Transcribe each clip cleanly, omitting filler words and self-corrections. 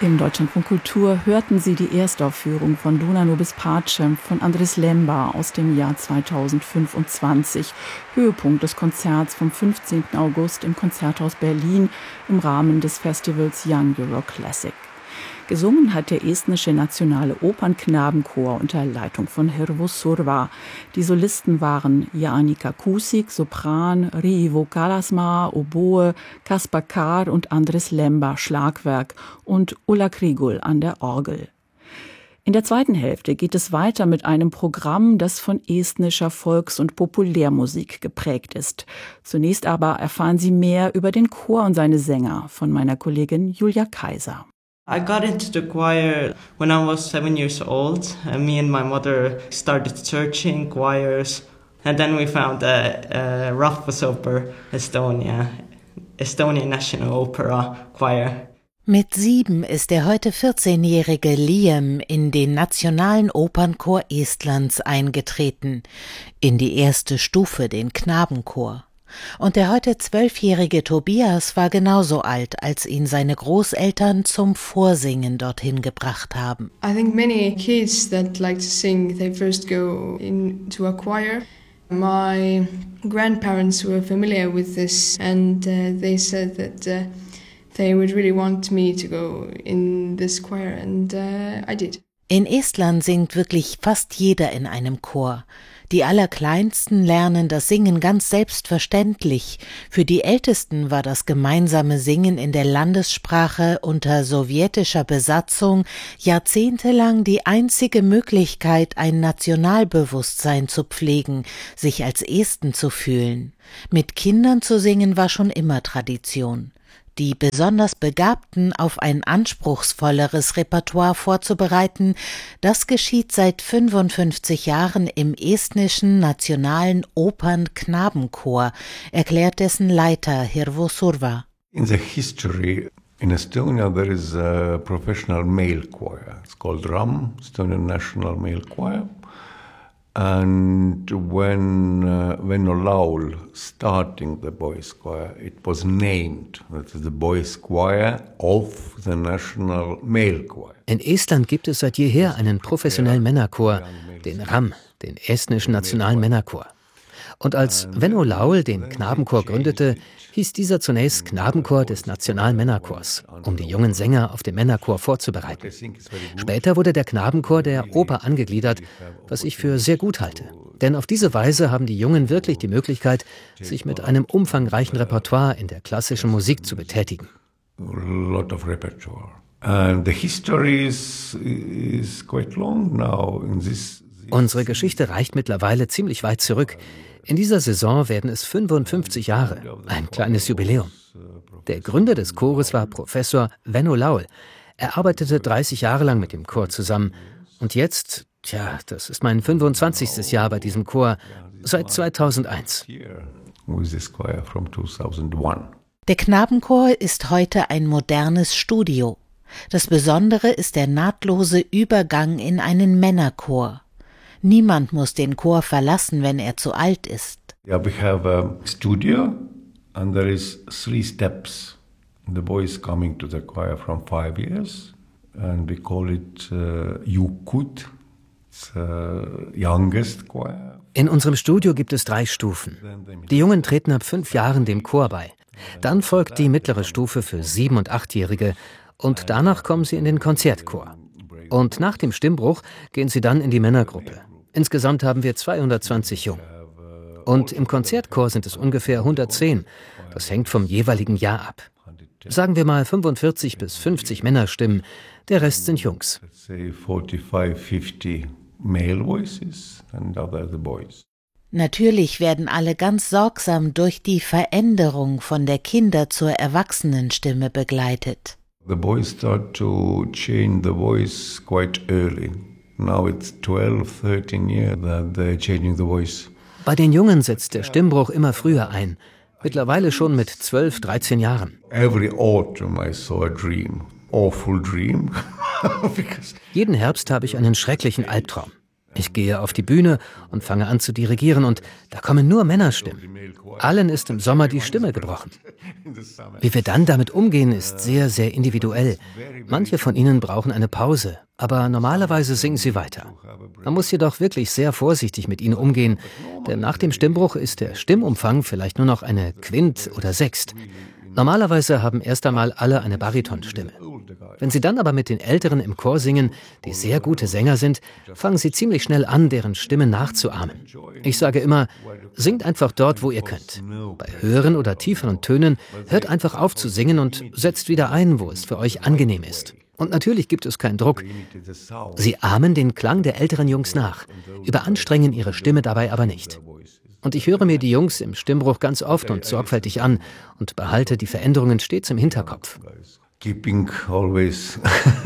Im Deutschlandfunk Kultur hörten Sie die Erstaufführung von Duna nobis pacem von Andris Lemba aus dem Jahr 2025. Höhepunkt des Konzerts vom 15. August im Konzerthaus Berlin im Rahmen des Festivals Young Euro Classic. Gesungen hat der estnische Nationale Opernknabenchor unter Leitung von Hirvo Surva. Die Solisten waren Jaanika Kuusik, Sopran, Riivo Kalasmaa, Oboe, Kaspar Kahr und Andris Lemba, Schlagwerk und Ulla Krigul an der Orgel. In der zweiten Hälfte geht es weiter mit einem Programm, das von estnischer Volks- und Populärmusik geprägt ist. Zunächst aber erfahren Sie mehr über den Chor und seine Sänger von meiner Kollegin Julia Kaiser. I got into the choir when I was 7 years old. Me and my mother started searching choirs, and then we found Rahvusoper Estonia, Estonian National Opera Choir. Mit 7 ist der heute 14-jährige Liam in den Nationalen Opernchor Estlands eingetreten, in die erste Stufe, den Knabenchor. Und der heute 12-jährige Tobias war genauso alt, als ihn seine Großeltern zum Vorsingen dorthin gebracht haben. I think many kids that like to sing, they first go into a choir. My grandparents were familiar with this and they said that they would really want me to go in this choir and I did. In Estland singt wirklich fast jeder in einem Chor. Die Allerkleinsten lernen das Singen ganz selbstverständlich. Für die Ältesten war das gemeinsame Singen in der Landessprache unter sowjetischer Besatzung jahrzehntelang die einzige Möglichkeit, ein Nationalbewusstsein zu pflegen, sich als Esten zu fühlen. Mit Kindern zu singen war schon immer Tradition. Die besonders Begabten auf ein anspruchsvolleres Repertoire vorzubereiten, das geschieht seit 55 Jahren im estnischen Nationalen Opernknabenchor, erklärt dessen Leiter Hirvo Surva. In the history in Estonia there is a professional male choir. It's called RAM, Estonian National Male Choir. And when Venno Laul starting the boys' choir, it was named that is the boys' choir of the national male choir. In Estland gibt es seit jeher einen professionellen Männerchor, den RAM, den estnischen Nationalen Männerchor. Und als Venno Laul den Knabenchor gründete, hieß dieser zunächst Knabenchor des Nationalen Männerchors, um die jungen Sänger auf den Männerchor vorzubereiten. Später wurde der Knabenchor der Oper angegliedert, was ich für sehr gut halte. Denn auf diese Weise haben die Jungen wirklich die Möglichkeit, sich mit einem umfangreichen Repertoire in der klassischen Musik zu betätigen. Unsere Geschichte reicht mittlerweile ziemlich weit zurück. In dieser Saison werden es 55 Jahre, ein kleines Jubiläum. Der Gründer des Chores war Professor Venno Laul. Er arbeitete 30 Jahre lang mit dem Chor zusammen. Und jetzt, das ist mein 25. Jahr bei diesem Chor, seit 2001. Der Knabenchor ist heute ein modernes Studio. Das Besondere ist der nahtlose Übergang in einen Männerchor. Niemand muss den Chor verlassen, wenn er zu alt ist. Yeah, we have a studio and there is 3 steps. The boys coming to the choir from 5 years and we call it Jukut. It's youngest choir. In unserem Studio gibt es 3 Stufen. Die Jungen treten ab 5 Jahren dem Chor bei. Dann folgt die mittlere Stufe für 7- und 8-Jährige und danach kommen sie in den Konzertchor. Und nach dem Stimmbruch gehen sie dann in die Männergruppe. Insgesamt haben wir 220 Jungen. Und im Konzertchor sind es ungefähr 110. Das hängt vom jeweiligen Jahr ab. Sagen wir mal 45 bis 50 Männerstimmen, der Rest sind Jungs. Natürlich werden alle ganz sorgsam durch die Veränderung von der Kinder- zur Erwachsenenstimme begleitet. The boys start to change the voice quite early. Now it's 12, 13 years that they're changing the voice. Bei den Jungen setzt der Stimmbruch immer früher ein. Mittlerweile schon mit 12, 13 Jahren. Every autumn I saw a dream, awful dream. Jeden Herbst habe ich einen schrecklichen Albtraum. Ich gehe auf die Bühne und fange an zu dirigieren und da kommen nur Männerstimmen. Allen ist im Sommer die Stimme gebrochen. Wie wir dann damit umgehen, ist sehr, sehr individuell. Manche von ihnen brauchen eine Pause, aber normalerweise singen sie weiter. Man muss jedoch wirklich sehr vorsichtig mit ihnen umgehen, denn nach dem Stimmbruch ist der Stimmumfang vielleicht nur noch eine Quint oder Sext. Normalerweise haben erst einmal alle eine Baritonstimme. Wenn sie dann aber mit den Älteren im Chor singen, die sehr gute Sänger sind, fangen sie ziemlich schnell an, deren Stimme nachzuahmen. Ich sage immer, singt einfach dort, wo ihr könnt. Bei höheren oder tieferen Tönen hört einfach auf zu singen und setzt wieder ein, wo es für euch angenehm ist. Und natürlich gibt es keinen Druck. Sie ahmen den Klang der älteren Jungs nach, überanstrengen ihre Stimme dabei aber nicht. Und ich höre mir die Jungs im Stimmbruch ganz oft und sorgfältig an und behalte die Veränderungen stets im Hinterkopf. Keeping always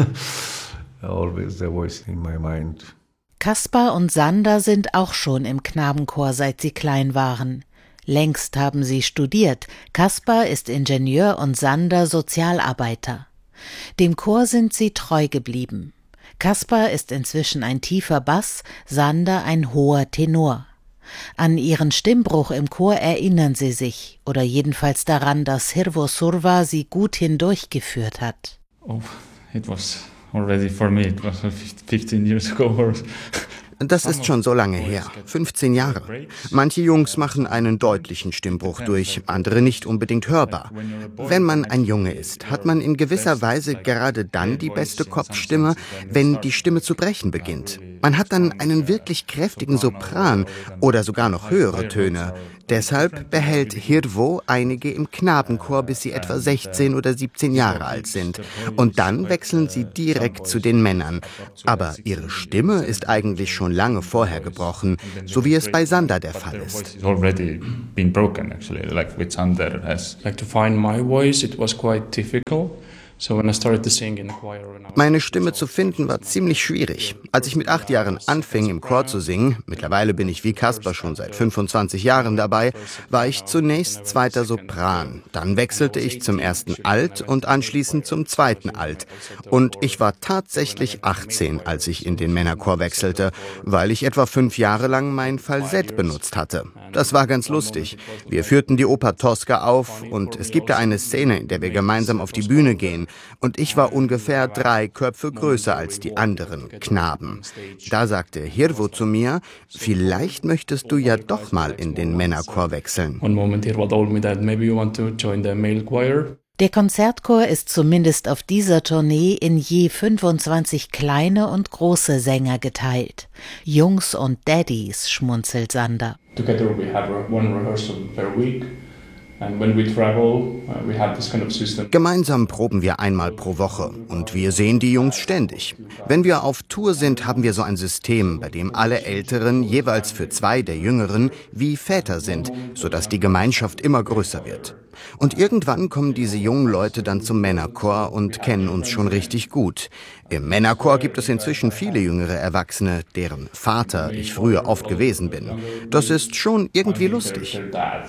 the voice in my mind. Kaspar und Sander sind auch schon im Knabenchor, seit sie klein waren. Längst haben sie studiert. Kaspar ist Ingenieur und Sander Sozialarbeiter. Dem Chor sind sie treu geblieben. Kaspar ist inzwischen ein tiefer Bass, Sander ein hoher Tenor. An ihren Stimmbruch im Chor erinnern sie sich, oder jedenfalls daran, dass Hirvo Surva sie gut hindurchgeführt hat. Oh, it was already for me, it was 15 years ago. Das ist schon so lange her, 15 Jahre. Manche Jungs machen einen deutlichen Stimmbruch durch, andere nicht unbedingt hörbar. Wenn man ein Junge ist, hat man in gewisser Weise gerade dann die beste Kopfstimme, wenn die Stimme zu brechen beginnt. Man hat dann einen wirklich kräftigen Sopran oder sogar noch höhere Töne. Deshalb behält Hirvo einige im Knabenchor, bis sie etwa 16 oder 17 Jahre alt sind. Und dann wechseln sie direkt zu den Männern. Aber ihre Stimme ist eigentlich schon lange vorher gebrochen, so wie es bei Sander der Fall ist. Meine Stimme zu finden war ziemlich schwierig. Als ich mit 8 Jahren anfing, im Chor zu singen, mittlerweile bin ich wie Kaspar schon seit 25 Jahren dabei, war ich zunächst zweiter Sopran. Dann wechselte ich zum ersten Alt und anschließend zum zweiten Alt. Und ich war tatsächlich 18, als ich in den Männerchor wechselte, weil ich etwa 5 Jahre lang mein Falsett benutzt hatte. Das war ganz lustig. Wir führten die Oper Tosca auf und es gibt da eine Szene, in der wir gemeinsam auf die Bühne gehen. Und ich war ungefähr 3 Köpfe größer als die anderen Knaben. Da sagte Hirvo zu mir, vielleicht möchtest du ja doch mal in den Männerchor wechseln. Der Konzertchor ist zumindest auf dieser Tournee in je 25 kleine und große Sänger geteilt. Jungs und Daddies, schmunzelt Sander. Together we have one rehearsal per week. And when we travel, we have this kind of system. Gemeinsam proben wir einmal pro Woche und wir sehen die Jungs ständig. Wenn wir auf Tour sind, haben wir so ein System, bei dem alle Älteren jeweils für 2 der Jüngeren wie Väter sind, sodass die Gemeinschaft immer größer wird. Und irgendwann kommen diese jungen Leute dann zum Männerchor und kennen uns schon richtig gut. Im Männerchor gibt es inzwischen viele jüngere Erwachsene, deren Vater ich früher oft gewesen bin. Das ist schon irgendwie lustig.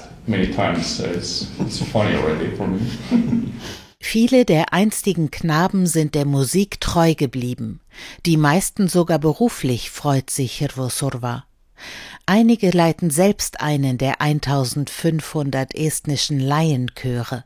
Viele der einstigen Knaben sind der Musik treu geblieben. Die meisten sogar beruflich, freut sich Hirvo Surva. Einige leiten selbst einen der 1500 estnischen Laienchöre.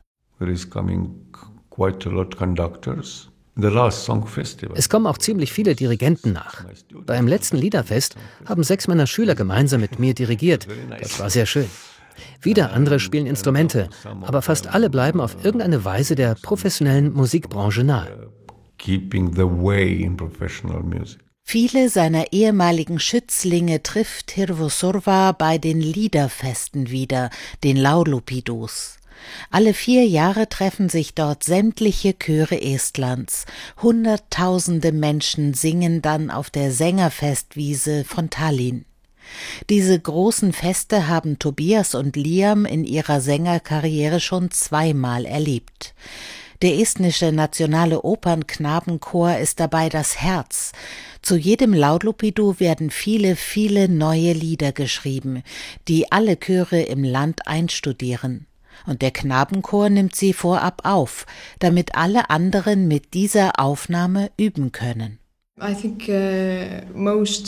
Es kommen auch ziemlich viele Dirigenten nach. Beim letzten Liederfest haben 6 meiner Schüler gemeinsam mit mir dirigiert. Das war sehr schön. Wieder andere spielen Instrumente, aber fast alle bleiben auf irgendeine Weise der professionellen Musikbranche nahe. Keeping the way in professional music. Viele seiner ehemaligen Schützlinge trifft Hirvo Surva bei den Liederfesten wieder, den Laulupidus. Alle 4 Jahre treffen sich dort sämtliche Chöre Estlands. Hunderttausende Menschen singen dann auf der Sängerfestwiese von Tallinn. Diese großen Feste haben Tobias und Liam in ihrer Sängerkarriere schon 2-mal erlebt. Der estnische nationale Opernknabenchor ist dabei das Herz. Zu jedem Laulupidu werden viele, viele neue Lieder geschrieben, die alle Chöre im Land einstudieren. Und der Knabenchor nimmt sie vorab auf, damit alle anderen mit dieser Aufnahme üben können. I think most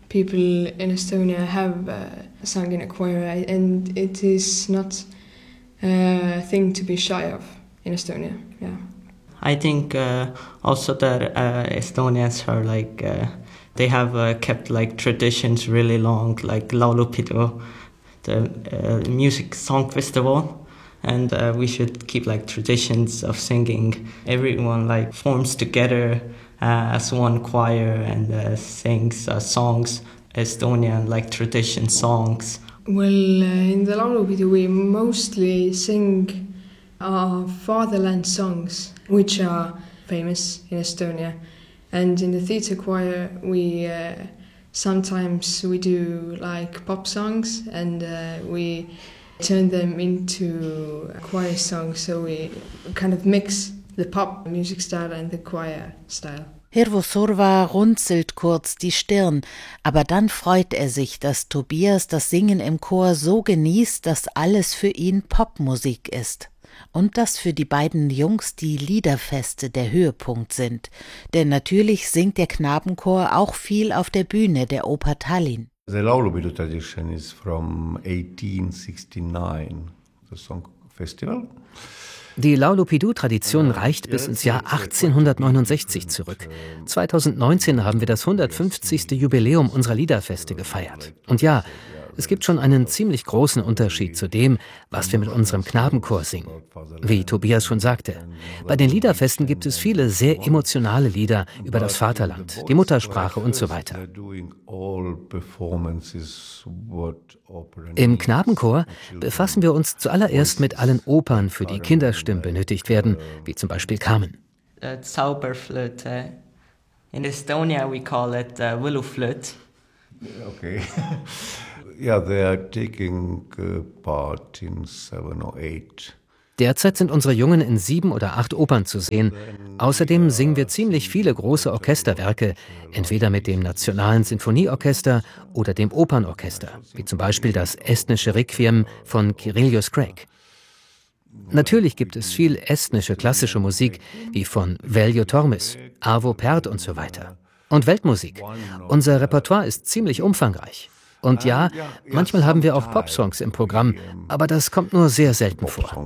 people in Estonia have sung in a choir, and it is not a thing to be shy of in Estonia. Yeah. I think also that Estonians are like they have kept like traditions really long, like Laulupidu, the music song festival, and we should keep like traditions of singing. Everyone like forms together as one choir and sings songs, Estonian like tradition songs. Well, in the Laulupidu we mostly sing our fatherland songs, which are famous in Estonia. And in the theatre choir, we sometimes we do like pop songs, and we turn them into choir songs. So we kind of mix the pop music style and the choir style. Hirvosurva runzelt kurz die Stirn, aber dann freut er sich, dass Tobias das Singen im Chor so genießt, dass alles für ihn Popmusik ist. Und dass für die beiden Jungs die Liederfeste der Höhepunkt sind. Denn natürlich singt der Knabenchor auch viel auf der Bühne der Oper Tallinn. The Laulupidu tradition is from 1869, the song festival. Die Laulupidu-Tradition reicht bis ins Jahr 1869 zurück. 2019 haben wir das 150. Jubiläum unserer Liederfeste gefeiert. Und ja, es gibt schon einen ziemlich großen Unterschied zu dem, was wir mit unserem Knabenchor singen. Wie Tobias schon sagte, bei den Liederfesten gibt es viele sehr emotionale Lieder über das Vaterland, die Muttersprache und so weiter. Im Knabenchor befassen wir uns zuallererst mit allen Opern, für die Kinderstimmen benötigt werden, wie zum Beispiel Carmen. Zauberflöte. In Estonia we call it Võluflöt. Okay. Yeah, they are taking part in 7 or 8. Derzeit sind unsere Jungen in 7 oder 8 Opern zu sehen. Außerdem singen wir ziemlich viele große Orchesterwerke, entweder mit dem Nationalen Sinfonieorchester oder dem Opernorchester, wie zum Beispiel das estnische Requiem von Kyrillos Craig. Natürlich gibt es viel estnische klassische Musik, wie von Veljo Tormis, Arvo Pärt und so weiter. Und Weltmusik. Unser Repertoire ist ziemlich umfangreich. Und ja, manchmal haben wir auch Popsongs im Programm, aber das kommt nur sehr selten vor.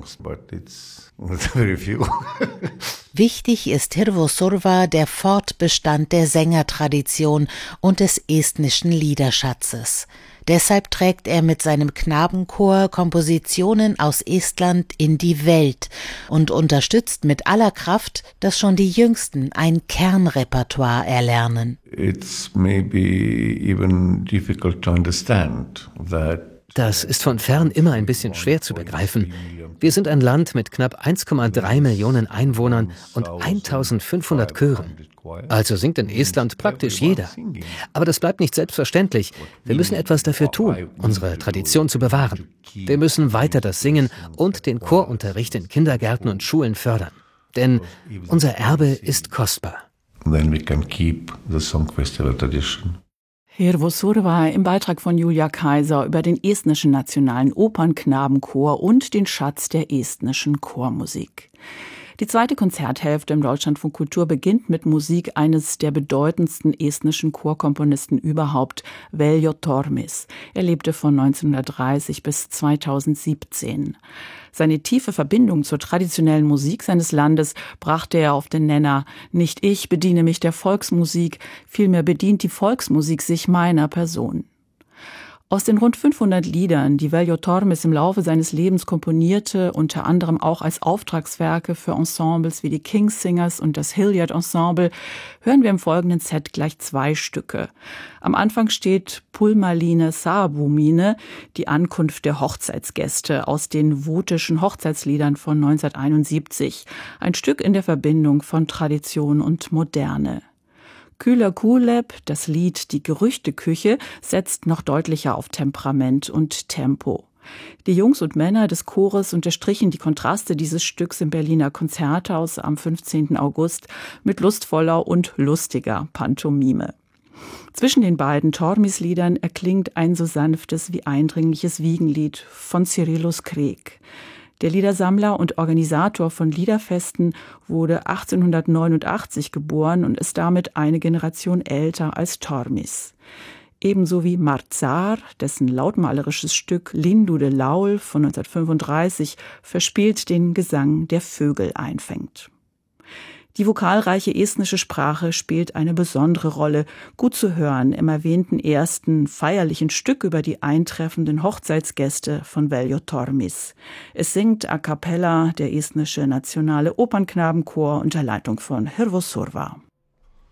Wichtig ist Hirvosurva der Fortbestand der Sängertradition und des estnischen Liederschatzes. Deshalb trägt er mit seinem Knabenchor Kompositionen aus Estland in die Welt und unterstützt mit aller Kraft, dass schon die Jüngsten ein Kernrepertoire erlernen. It's maybe even difficult to understand that. Das ist von fern immer ein bisschen schwer zu begreifen. Wir sind ein Land mit knapp 1,3 Millionen Einwohnern und 1500 Chören. Also singt in Estland praktisch jeder. Aber das bleibt nicht selbstverständlich. Wir müssen etwas dafür tun, unsere Tradition zu bewahren. Wir müssen weiter das Singen und den Chorunterricht in Kindergärten und Schulen fördern. Denn unser Erbe ist kostbar. Then we can keep the song festival tradition. Hirvosurva im Beitrag von Julia Kaiser über den estnischen nationalen Opernknabenchor und den Schatz der estnischen Chormusik. Die zweite Konzerthälfte im Deutschlandfunk Kultur beginnt mit Musik eines der bedeutendsten estnischen Chorkomponisten überhaupt, Veljo Tormis. Er lebte von 1930 bis 2017. Seine tiefe Verbindung zur traditionellen Musik seines Landes brachte er auf den Nenner: Nicht ich bediene mich der Volksmusik, vielmehr bedient die Volksmusik sich meiner Person. Aus den rund 500 Liedern, die Veljo Tormis im Laufe seines Lebens komponierte, unter anderem auch als Auftragswerke für Ensembles wie die King's Singers und das Hilliard Ensemble, hören wir im folgenden Set gleich 2 Stücke. Am Anfang steht Pulmaline Saabumine, die Ankunft der Hochzeitsgäste, aus den votischen Hochzeitsliedern von 1971. Ein Stück in der Verbindung von Tradition und Moderne. Kühler Kuleb, das Lied Die Gerüchteküche, setzt noch deutlicher auf Temperament und Tempo. Die Jungs und Männer des Chores unterstrichen die Kontraste dieses Stücks im Berliner Konzerthaus am 15. August mit lustvoller und lustiger Pantomime. Zwischen den beiden Tormis-Liedern erklingt ein so sanftes wie eindringliches Wiegenlied von Kyrillos Craig. Der Liedersammler und Organisator von Liederfesten wurde 1889 geboren und ist damit eine Generation älter als Tormis. ebenso wie Martsar, dessen lautmalerisches Stück Lindu de Laul von 1935 verspielt den Gesang der Vögel einfängt. Die vokalreiche estnische Sprache spielt eine besondere Rolle, gut zu hören im erwähnten ersten feierlichen Stück über die eintreffenden Hochzeitsgäste von Veljo Tormis. Es singt a cappella der estnische nationale Opernknabenchor unter Leitung von Hirvo Surva.